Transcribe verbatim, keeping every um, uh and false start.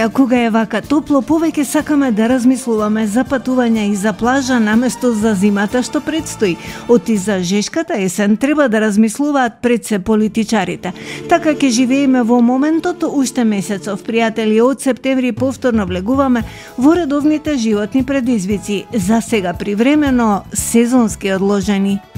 Кога е вака топло, повеќе сакаме да размислуваме за патување и за плажа наместо за зимата што предстои. Оти за жешката есен треба да размислуваат пред се политичарите. Така ќе живееме во моментот уште месецов. Пријатели, од септември повторно влегуваме во редовните животни предизвици. За сега привремено сезонски одложени.